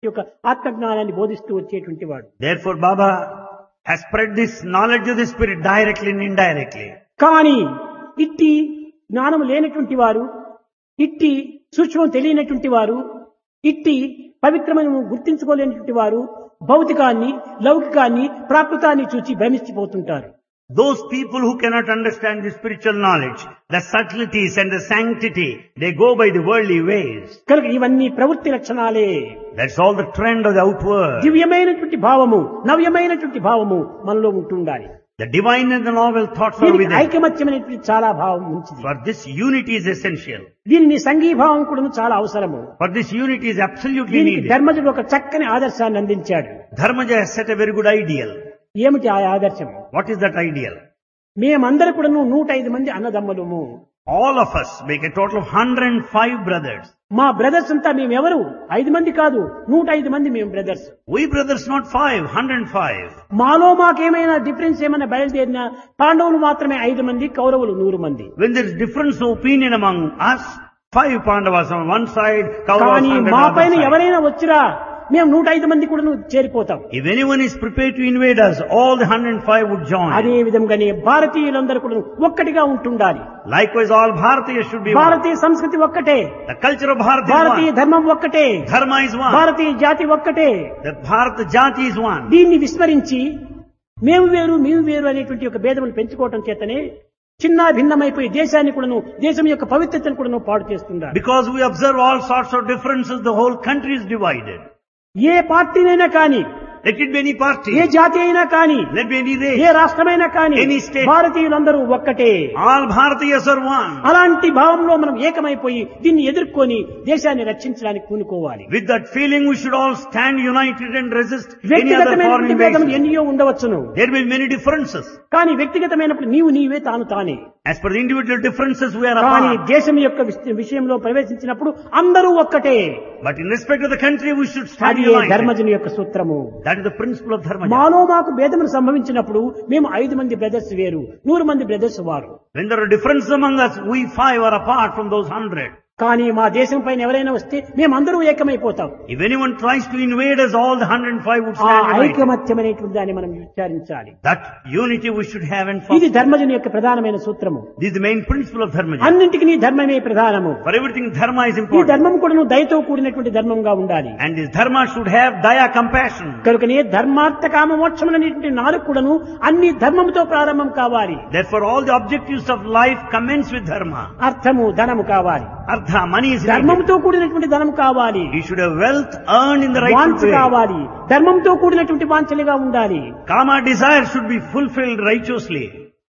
యొక్క ఆత్మజ్ఞానాన్ని బోధిస్తూ వచ్చేటువంటి వాడు. Therefore, Baba has spread this knowledge of the Spirit directly and indirectly. కానీ ఇట్టి జ్ఞానం లేనటువంటి వారు, ఇట్టి సూక్ష్మం తెలియనటువంటి వారు, ఇట్టి పవిత్రమైన గుర్తించుకోలేనటువంటి వారు భౌతికాన్ని, లౌకికాన్ని, ప్రాకృతాన్ని చూచి భ్రమించిపోతుంటారు. Those people who cannot understand the spiritual knowledge, the subtleties and the sanctity, they go by the worldly ways. కనుక ఇవన్నీ ప్రవృత్తి లక్షణాలే. That's all the trend of the outward. దివ్యమైనటువంటి భావము, నవ్యమైనటువంటి భావము మనలో ఉంటుండాలి. The divine and the novel thoughts are within. ఐకమత్యమైనటువంటి చాలా భావం మంచిది. For this unity is essential. దీనిని సంఘీభావం కూడా చాలా అవసరము. For this unity is absolutely దీనికి needed. ధర్మజుడు ఒక చక్కని ఆదర్శాన్ని అందించాడు. Dharmaja has set a very good ideal. ఏమిటి ఆ ఆదర్శము? What is that ideal? మేమందరూ కూడా 105 మంది అన్నదమ్ములము. All of us make a total of 105 brothers. మా బ్రదర్స్ అంతా మేమెవరు? 5 మంది కాదు, 105 మంది మేము బ్రదర్స్. We brothers not 5, 105. మాలో మాకేమైనా డిఫరెన్స్ ఏమైనా బయలుదేరినా పాండవులు మాత్రమే 5 మంది, కౌరవులు 100 మంది. When there is difference of opinion among us, 5 Pandavas on one side, Kauravas కానీ on the మా other పైన side. ఎవరైనా వచ్చిరా మేము 105 మంది కూడా చేరిపోతాం. If anyone is prepared to invade us, all the 105 would join. అదే విధంగానే భారతీయులందరూ కూడా ఒక్కటిగా ఉంటుండాలి. Likewise, all Bharatiyas should be one. భారతీయ సంస్కృతి ఒక్కటే, The culture of Bharat is Bharatiya one. ధర్మం ఒక్కటే, Dharma is one. భారతీయ జాతి ఒక్కటే. The Bharata Jati is one. దీన్ని విస్మరించి మేము వేరు మేము వేరు అనేటువంటి ఒక భేదములు పెంచుకోవటం చేతనే చిన్న భిన్నమైపోయి దేశాన్ని కూడాను, దేశం యొక్క పవిత్రతను కూడాను పాడు చేస్తున్నారు. Because we observe all sorts of differences, the whole country is divided. ఏ పార్టీనైనా కానీ, Let it be any party. ఏ జాతి అయినా కానీ, Let be any A race. రాష్ట్రమైనా కానీ, Any state. భారతీయులందరూ ఒక్కటే. All Bharatiyas are one. అలాంటి భావంలో మనం ఏకమైపోయి దీన్ని ఎదుర్కొని దేశాన్ని రక్షించడానికి పూనుకోవాలి. With that feeling, we should all stand united and resist any other foreign వ్యక్తిగతమైనటువంటి భేదం invasion. ఎన్నో ఉండవచ్చును. There will be many differences. కానీ వ్యక్తిగతమైనప్పుడు నీవే తాను తానే. As per the individual differences, we are కానీ apart. దేశం యొక్క విషయంలో ప్రవేశించినప్పుడు అందరూ ఒక్కటే. But in respect of the country, we should stand అది united. ధర్మజుని యొక్క సూత్రము. That is the principle of Dharma. మాలో మాకు భేదములు సంభవించినప్పుడు మేము 5 మంది బ్రదర్స్ వేరు, 100 మంది బ్రదర్స్ వారు. When there are differences among us, we 5 are apart from those 100. కానీ మా దేశం పైన ఎవరైనా వస్తే మేమందరూ ఏకమైపోతాం. If anyone tries to invade us, all the 105 would ఆ stand united. ఐకమత్యం అనేటువంటి దాన్ని మనం విచారించాలి. That unity we should have and ఇది foster. ధర్మజుని యొక్క ప్రధానమైన సూత్రము. This is the main principle of Dharma. అన్నింటికి నీ ధర్మమే ప్రధానము. For everything, Dharma is ఈ important. ధర్మం కూడా నువ్వు దయతో కూడినటువంటి ధర్మంగా ఉండాలి. And this Dharma should have daya, compassion. కనుకనే ధర్మార్థ కామ మోక్షములనేటువంటి 4 కూడాను అన్ని ధర్మముతో ప్రారంభం కావాలి. Therefore, all the objectives of life commence with Dharma. అర్థము ధనము కావాలి, Artha, money is needed. ధర్మంతో కూడినటువంటి ధనం కావాలి, You should have wealth earned in the right వాంఛ way. కావాలి, ధర్మంతో కూడినటువంటి వాంఛలుగా ఉండాలి. Kama desire should be fulfilled righteously.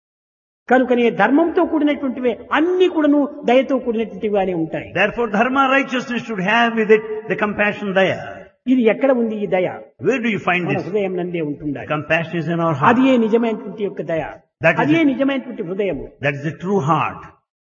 కనుకనే ధర్మంతో కూడినటువంటివి అన్ని కూడాను దయతో కూడినటువంటివిగానే ఉంటాయి. Therefore, Dharma righteousness should have with it the compassion daya. ఇది ఎక్కడ ఉంది ఈ దయ? Where do you find మన this? హృదయం నందే ఉంటుండాలి. Compassion is in our heart. అది ఏ నిజమైనటువంటి యొక్క దయ, That is అది ఏ it. నిజమైనటువంటి హృదయము. That is the true heart.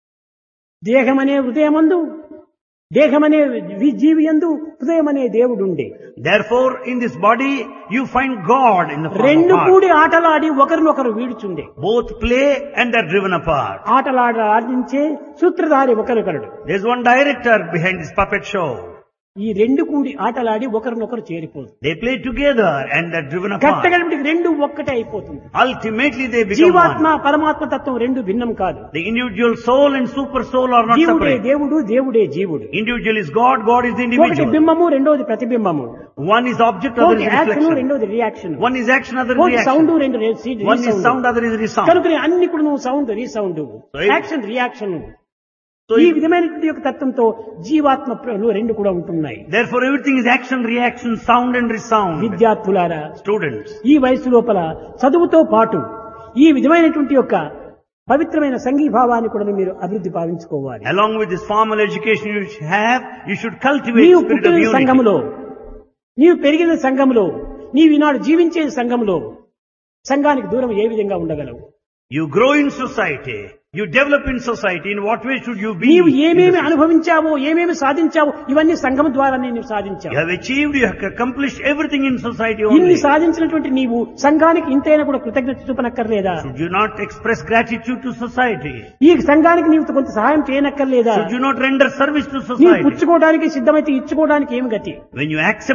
దేహమనే హృదయమందు, దేహమనే జీవియందు హృదయమనే దేవుడుండే. Therefore, in this body, you find God in the form రెండు of heart. కూడి ఆటలాడి ఒకరినొకరు వీడుచుండే. Both play and are driven apart. ఆటలాడించే సూత్రధారి ఒకరికొకడు. There's one director behind this puppet show. ఈ రెండు కూడి ఆటలాడి ఒకరినొకరు చేరిపోదు. They play together and are driven apart. కట్టగలిపికి రెండు ఒక్కటే అయిపోతుంది. Ultimately, they become జీవాత్మ one. పరమాత్మ తత్వం రెండు భిన్నం కాదు. The individual soul and super soul are not జీవుడే separate. దేవుడు, దేవుడే జీవుడు. Individual is God, God is the ఒకటి individual. బింబము, రెండోది ప్రతిబింబము. One is object, other ఒకటి is యాక్షన్, reflection. రెండోది reaction. One is action, other is ఒకటి సౌండ్, reaction. రెండు One is sound, other is resound. కనుక అన్ని కూడా నువ్వు sound resound, action reaction, So ఈ if- విధమైనటువంటి యొక్క తత్వంతో జీవాత్మలో రెండు కూడా ఉంటున్నాయి. Therefore, everything is action, reaction, sound and resound. విద్యార్థులారా, Students, ఈ వయసు లోపల చదువుతో పాటు ఈ విధమైనటువంటి యొక్క పవిత్రమైన సంఘీభావాన్ని కూడా మీరు అభివృద్ధి భావించుకోవాలి. along with this formal education you have, you should cultivate నీవు spirit of పుట్టిన unity. సంఘములో, నీవు పెరిగిన సంఘములో, నీవు ఈనాడు జీవించే సంఘములో సంఘానికి దూరం ఏ విధంగా ఉండగలవు? You grow in society. You develop in society. In what way should you be? నీవు in the ఏమేమి society? అనుభవించావో, ఏమేమి సాధించావో ఇవన్నీ సంఘం ద్వారానే నీవు సాధించావు. You have achieved, you have accomplished everything in society ఇన్ని only. సాధించినటువంటి నీవు సంఘానికి ఇంతైనా కూడా కృతజ్ఞత చూపనక్కర్లేదా? Should you not express gratitude to society? ఈ సంఘానికి నీవు కొంత సహాయం చేయనక్కర్లేదా? Should you not render service to నీవు society? పుచ్చుకోవడానికి సిద్ధమైతే ఇచ్చుకోవడానికి ఏమి గతి? When you accept, receive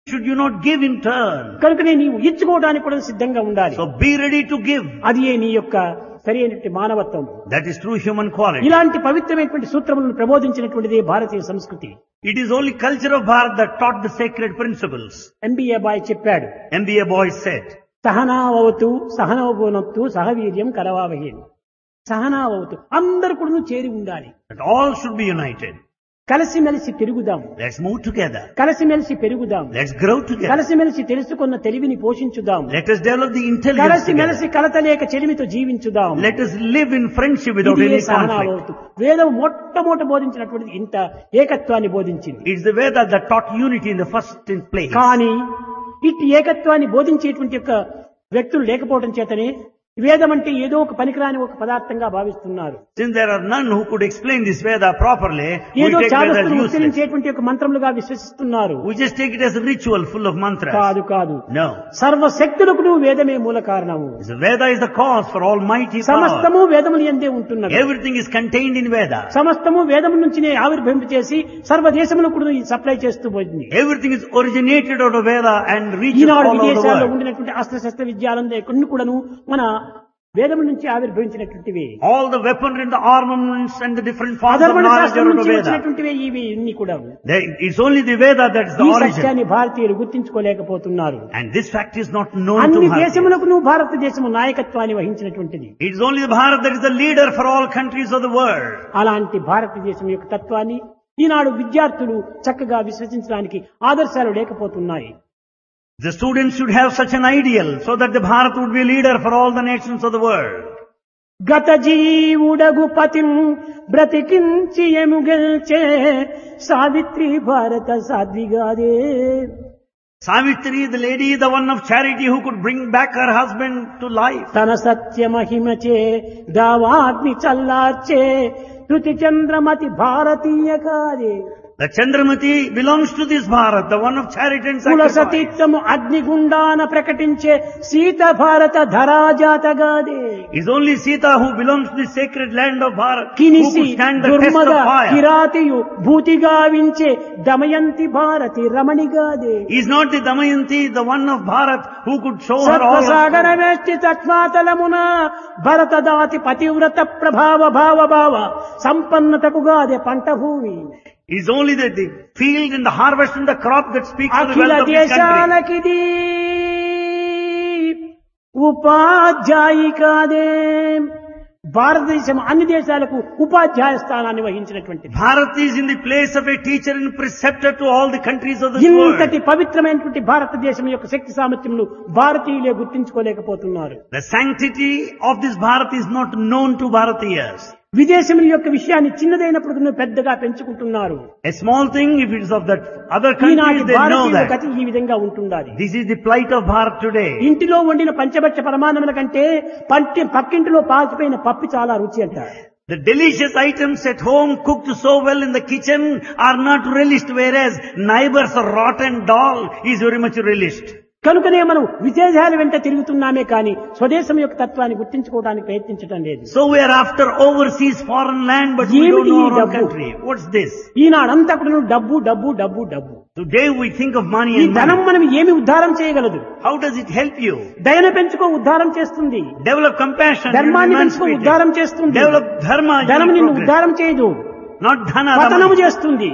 should you not give in turn? కనుకనే నీవు ఇచ్చుకోవడానికి కూడా సిద్ధంగా ఉండాలి. So be ready to give. అది నీ యొక్క సరైనటువంటి మానవత్వం. That is true human quality. ఇలాంటి పవిత్రమైనటువంటి సూత్రములను ప్రబోధించినటువంటిది భారతీయ సంస్కృతి. It is only culture of Bharat that taught the sacred principles. MBA bye చెప్పాడు, MBA boy said, సహనావతు సహనోభునత్తు సహవీర్యం కరవావహి. సహనావతు అందరూ కూడా చేరి ఉండాలి. that all should be united. కలిసిమెలిసి తిరుగుదాం, Let's move together. కలిసిమెలిసి పెరుగుదాం, Let's grow together. కలిసిమెలిసి తెలుసుకున్న తెలివిని పోషించుదాం, Let us develop the intelligence together. కలిసిమెలిసి కలతలేక చెలిమితో జీవించుదాం. Let us live in friendship without ఇదే any conflict. సహనావతు. వేదం మొట్టమొదట బోధించినటువంటిది ఇంత ఏకత్వాన్ని బోధించింది. It's the Veda that taught unity in the first place. కానీ ఇట్టి ఏకత్వాన్ని బోధించేటువంటి యొక్క వ్యక్తులు లేకపోవడం చేతనే వేదం అంటే ఏదో ఒక పనికిరాని ఒక పదార్థంగా భావిస్తున్నారు. Since there are none who could explain this Veda properly, we ఏదో take Veda as చాదస్తులు useless. ఉచ్చరించేటువంటి ఒక మంత్రములుగా విశ్వసిస్తున్నారు. We just take it as a ritual full of mantras. కాదు కాదు, No. సర్వశక్తులకు వేదమే మూల కారణము. The Veda is the cause for almighty power. సమస్తము వేదములు యందే ఉంటున్నది. Everything is contained in Veda. సమస్తము వేదము నుంచినే ఆవిర్భవింప చేసి సర్వదేశములకు కూడా సప్లై చేస్తూ పోయింది. Everything is originated out of Veda and reaches Eenadu all over the విదేశాల్లో world. ఉండినటువంటి అస్త్రశస్త్ర విద్యాలందే కొన్ని కూడాను మన వేదము నుంచి ఆవిర్భవించినటువంటివి. All the weaponry and the armaments and the different forms of అధర్వణ knowledge శాస్త్రం are out of నుంచి Veda. వచ్చినటువంటివి ఇవి ఇన్ని కూడా. It's only the Veda that is the ఈ origin. సత్యాన్ని భారతీయులు గుర్తించుకోలేకపోతున్నారు. And this fact is not known to అన్ని Bharat. దేశములకు భారతదేశము నాయకత్వాన్ని వహించినటువంటిది. It is only the Bharat that is the leader for all countries of the world. అలాంటి భారతదేశం యొక్క తత్వాన్ని ఈనాడు విద్యార్థులు చక్కగా విశ్వసించడానికి ఆదర్శాలు లేకపోతున్నాయి. The students should have such an ideal so that the Bharat would be a leader for all the nations of the world. గత జీవుడగు పతిం బ్రతికించి ఎముగెల్చే సావిత్రి భారత సాధ్విగాదే. Savitri, the lady, the one of charity who could bring back her husband to life. తన సత్య మహిమచే దావాగ్ని చల్లార్చే తుతి చంద్రమతి భారతీయ కాదే. The Chandramati belongs to this Bharat, the one of charity and కుల sacrifice. సతీత్వము అగ్నిగుండాన ప్రకటించే సీత భారత ధరాజాతగాదే. It's only Sita who belongs to the sacred land of Bharat, who కినిసి could stand the test దుర్మద of fire. కిరాతియు భూతిగావించే Damayanti Bharati రమణిగాదే. Is not the Damayanti, the one of Bharat, who could show her all her సత్వసాగర వేష్టి తత్మాతలమున భరత దాతి పతివ్రత ప్రభావ భావ భావ సంపన్నతకుగాదే పంట భూమి. It's only the field and the harvest and the crop that speaks of the Akhila wealth of this country. దేశాలకిది ఉపాధ్యాయి కాదే. భారతదేశం అన్ని దేశాలకు ఉపాధ్యాయ స్థానాన్ని వహించినటువంటిది. Bharat is in the place of a teacher and preceptor to all the countries of this world. ఇంతటి పవిత్రమైనటువంటి భారతదేశం యొక్క శక్తి సామర్థ్యమును భారతీయులే గుర్తించుకోలేకపోతున్నారు. The sanctity of this Bharat is not known to Bharatiyas. విదేశముల యొక్క విషయాన్ని చిన్నదైనప్పుడు పెద్దగా పెంచుకుంటున్నారు. A small thing, if it is of that other countries, ఈనాటి they know భారతీయుల that. గతి ఈ విధంగా ఉంటుండాలి. This is the plight of Bharat today. ఇంటిలో వండిన పంచభక్ష పరమాన్నముల కంటే పక్కింటిలో పాచిపోయిన పప్పు చాలా రుచి అంటారు. The delicious items at home cooked so well in the kitchen are not relished, whereas neighbors' rotten dal is very much relished. కనుకనే మనం విదేశాల వెంట తిరుగుతున్నామే కానీ స్వదేశం యొక్క తత్వాన్ని గుర్తించుకోవడానికి ప్రయత్నించడం లేదు. So we are after overseas foreign land, but we don't know our own country. What's this? ఈనాడంతా కూడా డబ్బు డబ్బు డబ్బు డబ్బు. Today we think of money ఈ and ధనం money. మనం ఏమి ఉద్ధారం చేయగలదు? How does it help you? దయను పెంచుకో ఉద్ధారం చేస్తుంది. Develop compassion. ధర్మాన్ని you'll be పెంచుకో emancipated. ఉద్ధారం చేస్తుంది. Develop dharma. ధనం you'll నిన్ను progress. ఉద్ధారం చేయదు, Not dhana. పతనము Dhamma. చేస్తుంది,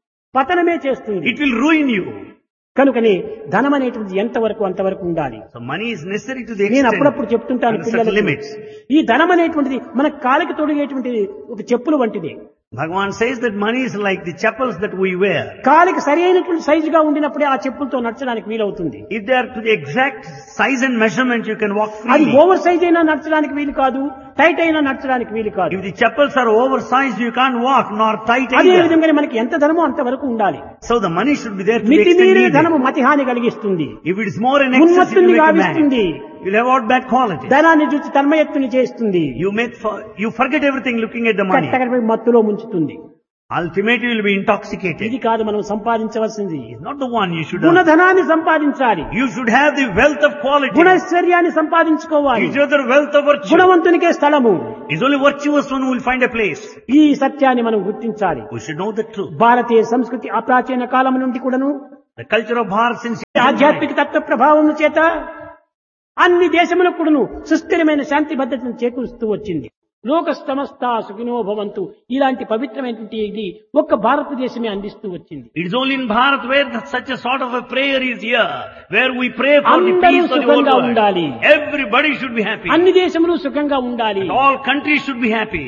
పతనమే చేస్తుంది. It will ruin you. కనుకనే ధనం అనేటువంటిది ఎంతవరకు అంతవరకు ఉండాలి. So money is necessary to the నేను extent. అప్పుడప్పుడు చెప్తుంటాను and certain పిల్లలకు, limits. ఈ ధనం అనేటువంటిది మన కాలికి తొడిగేటువంటిది ఒక చెప్పులు వంటిది. Bhagavan says that money is like the chappals that we wear. కాలికి సరి అయినటువంటి సైజుగా ఉండినప్పుడే ఆ చెప్పులతో నడచడానికి వీలవుతుంది. If they are to the exact size and measurement, you can walk అది freely. ఓవర్ సైజ్ అయినా నడచడానికి వీలు కాదు, టైట్ అయినా నడచడానికి వీలు కాదు. If the chappals are oversized, you can't walk, nor tight అదే either. విధంగా మనకి ఎంత ధనమో అంతవరకు ఉండాలి. So the money should be there to the extent మితిమీరిన needed. ధనము మతిహాని కలిగిస్తుంది, If it is more in excess, it will ఉన్మత్తుని make you గావిస్తుంది, mad. You'll have all bad qualities. ధనాన్ని చూసి తన్మయత్తుని చేస్తుంది, You forget everything looking at the money. కట్టకడపై మత్తులో ముంచుతుంది. Ultimately, you will be intoxicated. ఇది కాదు మనం సంపాదించవలసింది. It's not the one you should have. గుణధనాన్ని సంపాదించాలి, You should have the wealth of quality. గుణైశ్వర్యాన్ని సంపాదించుకోవాలి. Each other wealth of virtue. గుణవంతునికే స్థలము. It's only virtuous one who will find a place. ఈ సత్యాన్ని మనం గుర్తించాలి. We should know the truth. భారతీయ సంస్కృతి అప్రాచీన కాలం నుండి కూడాను The culture of Bharat since mind. ఆధ్యాత్మిక తత్వ ప్రభావం చేత అన్ని దేశములకు కూడాను సుస్థిరమైన శాంతి భద్రతను చేకూరుస్తూ వచ్చింది. లోక సమస్త సుఖినో భవంతు ఇలాంటి పవిత్రమైనటువంటి ఇది ఒక్క భారతదేశమే అందిస్తూ వచ్చింది. It is only in Bharat where such a sort of a prayer is here, where we pray for the అందరూ peace of the whole సుఖంగా world. ఉండాలి. Everybody should be happy. అన్ని దేశములు సుఖంగా ఉండాలి. And all countries should be happy.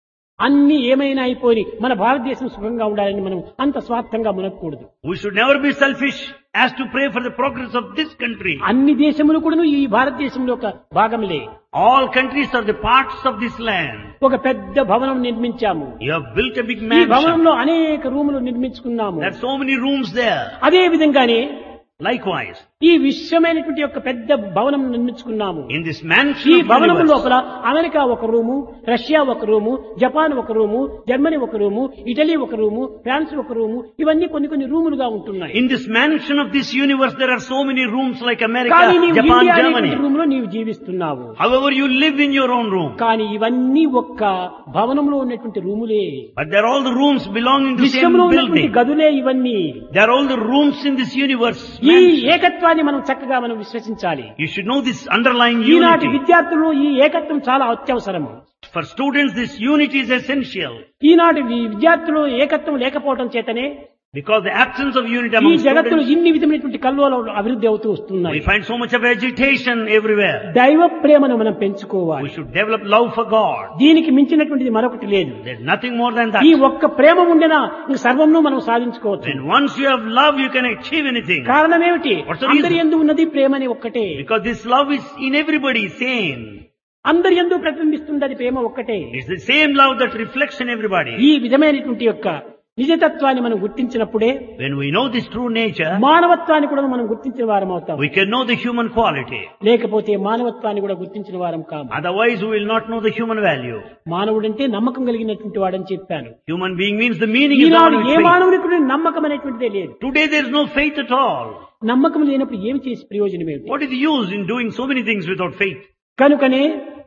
అన్ని ఏమైనా అయిపోయి మన భారతదేశం సుఖంగా ఉండాలని మనం అంత స్వార్థంగా మునగకూడదు. We should never be selfish as to pray for the progress of this country. అన్ని దేశములు కూడా ఈ భారతదేశంలో ఒక భాగంలే. All countries are the parts of this land. ఒక పెద్ద భవనం నిర్మించాము. You have built a big ఈ mansion. భవనంలో అనేక రూములు నిర్మించుకున్నాము. There are so many rooms there. అదే విధంగానే Likewise, ఈ విశ్వమైనటువంటి ఒక పెద్ద భవనం నిర్మించుకున్నాము. in this mansion ఈ of భవనం universe, లోపల అమెరికా ఒక రూము, రష్యా ఒక రూము, జపాన్ ఒక రూము, జర్మనీ ఒక రూము, ఇటలీ ఒక రూము, ఫ్రాన్స్ ఒక రూము, ఇవన్నీ కొన్ని రూములుగా ఉంటున్నాయి. in this mansion of this universe, there are so many rooms like America, కానీ నీవు Japan, ఇండియా Germany. అనేటువంటి రూములో నీవు జీవిస్తున్నావు. However, you live in your own room. కానీ ఇవన్నీ ఒక్క భవనంలో ఉన్నటువంటి రూములే. But they are all the rooms belonging to the same విశ్వంలో ఉన్నటువంటి building. గదులే ఇవన్నీ. They are all the rooms in this universe. ఈ mansion. ఏకత్వాన్ని మనం చక్కగా మనం విశ్వసించాలి. You should know this underlying ఈనాటి unity. విద్యార్థులు ఈ ఏకత్వం చాలా అత్యవసరము. For students, this unity is essential. ఈనాటి విద్యార్థులు ఏకత్వం లేకపోవడం చేతనే Because the absence of unity ఈ among జగత్తులో students, ఇన్ని విధమైనటువంటి కల్లోలాలు అభివృద్ధి అవుతూ we వస్తున్నాయి. find so much of agitation everywhere. దైవ ప్రేమను మనం We పెంచుకోవాలి. should develop love for God. దీనికి మించినటువంటిది మరొకటి లేదు. There's nothing more than that. ఈ ఒక్క ప్రేమ ఉండేనా ఇంక సర్వంను మనం సాధించుకోవచ్చు. When once you have love, you can achieve anything. కారణం ఏమిటి? What's the reason? అందరి యందు ఉన్నది ప్రేమ అని ఒక్కటే. Because this love is in everybody, same. అందరి యందు ప్రతిబింబిస్తుంది అది ప్రేమ ఒక్కటే. It's the same love that reflects in everybody. ఈ విధమైనటువంటి యొక్క నిజతత్వాన్ని మనం గుర్తించినప్పుడే When we know this true nature, మానవత్వాన్ని కూడా మనం గుర్తించిన వారం అవుతాం. we can know the human quality. లేకపోతే మానవత్వాన్ని కూడా గుర్తించిన వారం కాము. Otherwise, we will not know the human value. మానవుడంటే నమ్మకం కలిగినటువంటి వాడని చెప్పాను. Human being means the meaning is Eenadu all A with faith. మానవునికి కూడా నమ్మకం అనేటువంటిదే లేదు. Today there is no faith at all. నమ్మకం లేనప్పుడు ఏమి చేసి ప్రయోజనం ఏమిటి? What is the use in doing so many things without faith? కనుకనే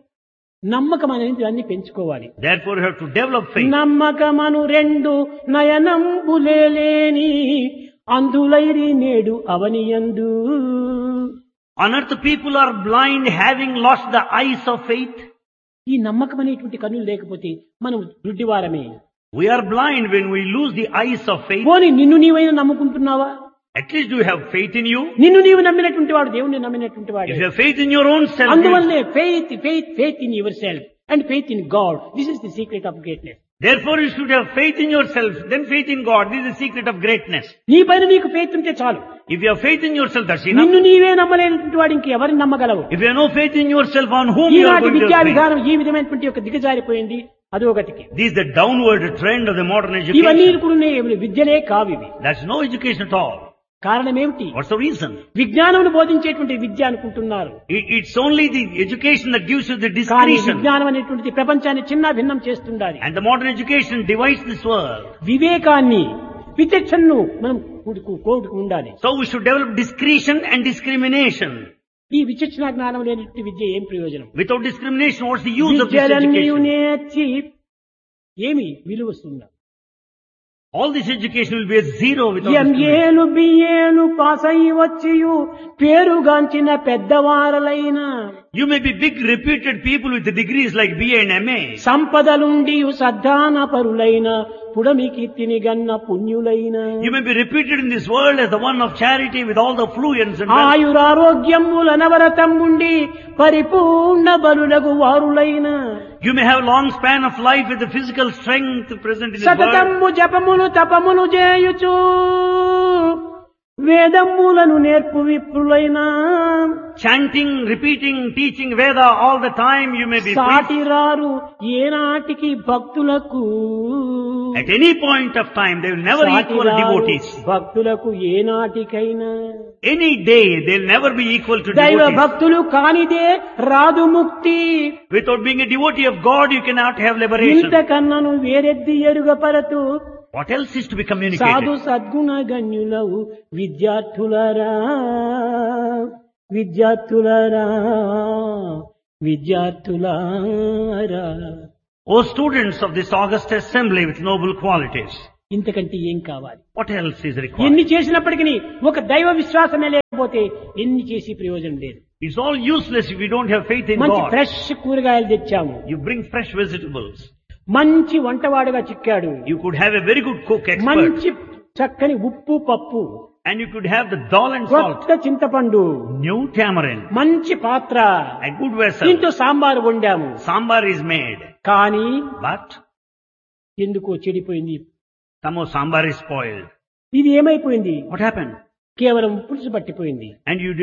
నమ్మకం అనేది అన్ని పెంచుకోవాలి. Therefore, you have to develop faith. నమ్మకమను రెండు నయనంబులేని అందులైరి నేడు అవనియందు. On earth, people are blind, having lost the eyes of faith. ఈ నమ్మకం అనేటువంటి కన్నులు లేకపోతే మనం గుడ్డివారమే. We are blind when we lose the eyes of faith. పోనీ నిన్ను నీవైనా నమ్ముకుంటున్నావా? At least do you have faith in you? నిన్ను నీవు నమ్మినటువంటి వాడు దేవుణ్ణి నమ్మినటువంటి వాడు. If you have faith in your own self, అందువల్లే faith in yourself and faith in God. This is the secret of greatness. therefore you should have faith in yourself, then faith in God. This is the secret of greatness. నీ పైన నీకు faith ఉంటే చాలు. If you have faith in yourself, that's enough. నిన్ను నీవే నమ్మలేనటువంటి వాడు ఇంకెవరిని నమ్మగలవు? If you have no faith in yourself, on whom you are ఈనాటి going to విద్యా have faith? విధానం ఈ విధమైనటువంటి ఒక దిగజారిపోయింది. అదొకటికి. This is the downward trend of the modern ఇవన్నీ education. కూడా విద్యలే కావివి. That's no education at all. కారణం ఏమిటి? What's the reason? విజ్ఞానం బోధించేటువంటి విద్య అనుకుంటున్నారు. It's only the education that gives you the కానీ discretion. విజ్ఞానం అనేటువంటిది ప్రపంచాన్ని చిన్న భిన్నం చేస్తుండాలి. And the modern education divides this world. వివేకాన్ని విచక్షణను మనం కోరుకు ఉండాలి. So we should develop discretion and discrimination. ఈ విచక్షణ జ్ఞానం లేనటువంటి విద్య ఏం ప్రయోజనం? Without discrimination, what's the use of this విద్యలన్నీ education? నేర్చి ఏమి విలువ వస్తుందా? All this education will be a zero without discrimination. ఎంఏలు బిఏలు pass అయి వచ్చియు పేరుగాంచిన పెద్దవారలైన You may be big reputed people with degrees like BA and MA. సంపదలుండి సద్దాన పరులైన పుడమి కీర్తిని గన్న పుణ్యులైన You may be reputed in this world as the one of charity with all the affluence and wealth. ఆయురారోగ్యముల నవరతముండి పరిపూర్ణ బలులగు వారులైన You may have long span of life with the physical strength present in this world. సతతమ్ము జపములు తపములు చేయుచు వేదములను నేర్పు విప్రులైన Chanting, repeating, teaching Veda all the time, you may be free. సాటిరారు ఏనాటికి భక్తులకు At any point of time, they will never equal సాటిరారు devotees. భక్తులకు ఏనాటికైనా Any day, they will never be equal to దైవ devotees. భక్తులు కానిదే రాదు ముక్తి. Without being a devotee of God, you cannot have liberation. ఇంతకన్నను వేరెద్ది ఎరుగపరతు What else is to be సాధు communicated? సద్గుణ గణ్యులవు విద్యార్థులరా విద్యార్థులరా విద్యార్థులారా. O students of this august assembly with noble qualities, ఇంతకంటే ఏం కావాలి? what else is required? ఎన్ని చేసినప్పటికీ ఒక దైవ విశ్వాసమే పోతే ఎన్ని చేసి ప్రయోజనం లేదు. It's all useless if you don't have faith in మంచి God. ఫ్రెష్ కూరగాయలు తెచ్చాము, You bring fresh vegetables. మంచి వంటవాడుగా చిక్కాడు, You could have a very good cook expert. మంచి చక్కని ఉప్పు పప్పు, And you could have the dal and salt. కొత్త చింతపండు, New tamarind. మంచి పాత్ర, A good vessel. దీంతో సాంబారు వండాము. Sambar is made. కానీ But ఎందుకో చెడిపోయింది. somehow sambar is spoiled. ఇది ఏమైపోయింది? What happened? కేవలం పులుసు పట్టిపోయింది. And you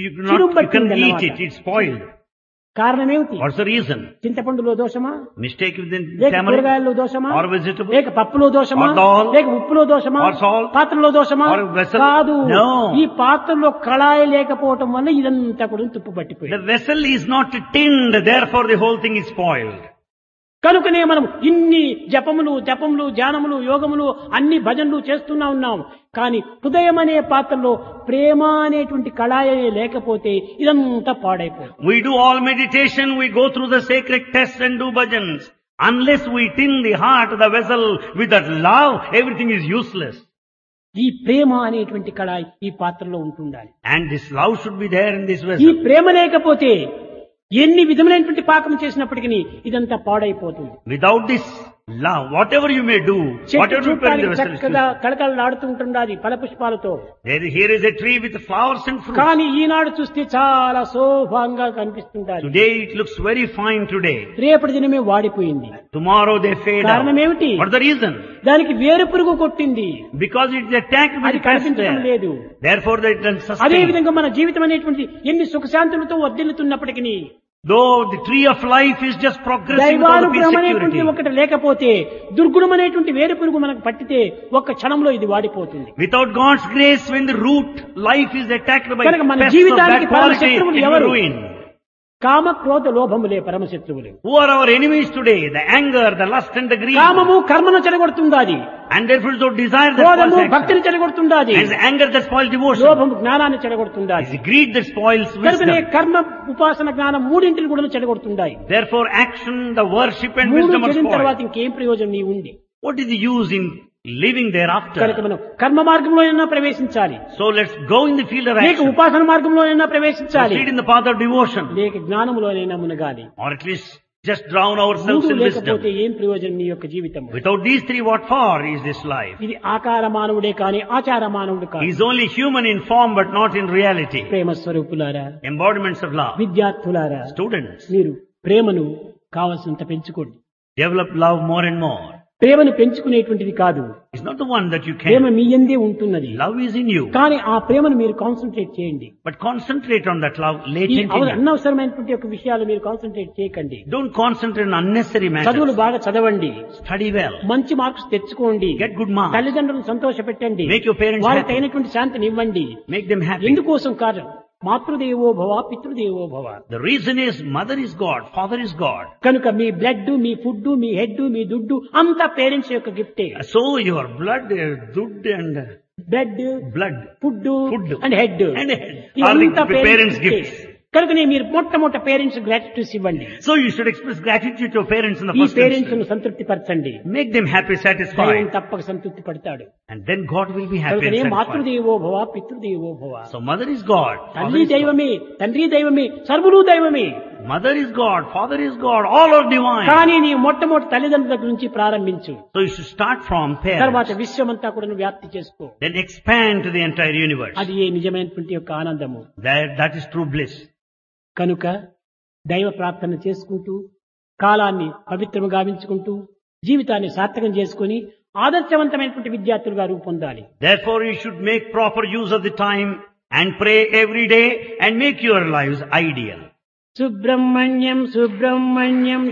can eat it. It's spoiled. కారణం ఏమిటి? What's the reason? చింతపండులో దోషమా, Mistake within లేక tamarind కూరగాయల్లో దోషమా, or vegetable లేక పప్పులో దోషమా, or dal లేక ఉప్పులో దోషమా, or salt పాత్రలో దోషమా? or vessel? కాదు, No. ఈ పాత్రలో కళాయి లేకపోవటం వల్ల ఇదంతా కూడా తుప్పు The పట్టిపోయింది. vessel is not tinned, therefore the whole thing is spoiled. కనుకనే మనం ఇన్ని జపములు జపములు ధ్యానములు యోగములు అన్ని భజనలు చేస్తున్నా ఉన్నాం. కానీ హృదయం అనే పాత్రలో ప్రేమ అనేటువంటి కళాయి లేకపోతే ఇదంతా పాడైపోతుంది. We do all meditation, we go through the sacred tests and do bhajans. Unless we tin the heart, the vessel with that love, everything is useless. ఈ ప్రేమ అనేటువంటి కళాయి ఈ పాత్రలో ఉంటుండాలి. And this love should be there in this ఈ vessel. ప్రేమ లేకపోతే ఎన్ని విధములైనటువంటి పాకం చేసినప్పటికీ ఇదంతా పాడైపోతుంది. Without this love, whatever you may do, చెట్టు whatever you prepare in the చూడటానికి vessel is చక్కగా useless. కళకళలాడుతూ ఉంటుండాలి ఫల పుష్పాలతో. Here is a tree with flowers and fruits. కానీ ఈనాడు చూస్తే చాలా శోభంగా కనిపిస్తుంటారు. Today it looks very fine today. రేపటి దినమే వాడిపోయింది. Tomorrow they fade కారణం out. ఏమిటి? What's the reason? దానికి వేరు పురుగు కొట్టింది, Because it is attacked by అది the pest కనిపించడం there. లేదు. Therefore they can అదే sustain. విధంగా మన జీవితం అనేటువంటి ఎన్ని సుఖశాంతులతో వర్ధిల్లుతున్నప్పటికీ Though the tree of life is just progressing without దైవానుగ్రహం peace అనేటువంటి security. ఒకటి లేకపోతే దుర్గుణం అనేటువంటి వేరు పురుగు మనకు పట్టితే ఒక్క క్షణంలో ఇది వాడిపోతుంది. Without God's grace, when the root life is attacked by కనుక మన pests of జీవితానికి bad quality, పరమశత్రువులు it will ఎవరు? ruin. కామ క్రోధ లోభములే పరమశత్రువులు. Who are our enemies today? The anger, the lust and the greed. కామము కర్మను చెడగొడుతుండాది, And therefore so desire that క్రోధము spoils action. భక్తిని చెడగొడుతుండాది, And the anger that spoils devotion. లోభము జ్ఞానాన్ని చెడగొడుతుండాది. It's the greed that spoils కనుకనే wisdom. కర్మ ఉపాసన జ్ఞానం మూడింటిని కూడా చెడగొడుతుండాయి. Therefore action, the worship and మూడు wisdom are చెడిన తర్వాత spoiled. ఇంకేం ప్రయోజనం నీ ఉంది? What is the use in living కనుక thereafter? మనం కర్మ మార్గంలోనైనా ప్రవేశించాలి, So let's go in the field of లేక action. ఉపాసన మార్గంలోనైనా ప్రవేశించాలి, Proceed in the path of devotion. లేక జ్ఞానంలోనైనా మునగాలి. Or at least just drown ourselves మూడు in లేకపోతే wisdom. ఏం ప్రయోజనం నీ యొక్క జీవితం? Without these three, what for is this life? ఇది ఆకార మానవుడే కాని ఆచార మానవుడు He కాదు. is only human in form but not in reality. ప్రేమ స్వరూపులారా, Embodiments of love. విద్యార్థులారా, Students, మీరు ప్రేమను కావలసినంత పెంచుకోండి. develop love more and more. ప్రేమను పెంచుకునేటువంటిది కాదు, It's not the one that you Prema can. మీ యందే ఉంటున్నది. Love is in you. కానీ ఆ ప్రేమను మీరు కాన్సన్ట్రేట్ చేయండి. But concentrate on that love ఈ latent in you. అనవసరమైనటువంటి యొక్క విషయాలు మీరు కాన్సన్ట్రేట్ చేయకండి. Don't concentrate on unnecessary చదువులు matters. బాగా చదవండి, Study well. మంచి మార్క్స్ తెచ్చుకోండి, Get good marks. తల్లిదండ్రులను సంతోష పెట్టండి, Make your parents వారికి happy. అయినటువంటి శాంతిని ఇవ్వండి. Make them happy. ఎందుకోసం కాదు, మాతృదేవో భవ పితృదేవో భవ. The reason is mother is God, father is God. కనుక మీ బ్లడ్, మీ ఫుడ్, మీ హెడ్, మీ దుడ్డు అంతా పేరెంట్స్ యొక్క గిఫ్టే. So your blood, dud and blood, blood food Food and head and head are ఇవంతా the parents' పేరెంట్స్ gifts. కనుకనే మీరు మొట్టమొదట parents gratitudes ఇవ్వండి. So you should express gratitude to your parents in the ఈ first parents ను instance. సంతృప్తి పరచండి, Make them happy, దైవం satisfied. తప్పక సంతృప్తి పడతాడు. And then God will be happy కనుకనే and satisfied. మాతృదేవో భవ పితృదేవో భవ. So mother is God, father తల్లి is God. దైవమే, తండ్రి దైవమే, సర్వులు దైవమే. Mother is God, father is God, all are divine. కానీ నీ మొట్టమొదటి తల్లిదండ్రుల దగ్గర నుంచి ప్రారంభించు. So you should start from తర్వాత parents. విశ్వమంతా కూడా వ్యాప్తి చేసుకో. Then expand to the entire universe. అది ఏ నిజమైనటువంటి యొక్క ఆనందము. That is true bliss. కనుక దైవ ప్రార్థన చేసుకుంటూ, కాలాన్ని పవిత్రము గావించుకుంటూ, జీవితాన్ని సార్థకం చేసుకుని ఆదర్శవంతమైనటువంటి విద్యార్థులుగా రూపొందాలి. Therefore you should make proper use of the time and pray every day and make your lives ideal. Subrahmanyam Subrahmanyam